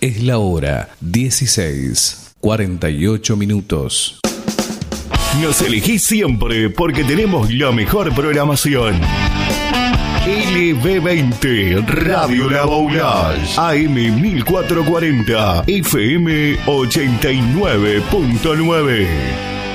Es la hora 16:48. Nos elegís siempre porque tenemos la mejor programación. LB20 Radio La Boulage, AM 1440, FM 89.9.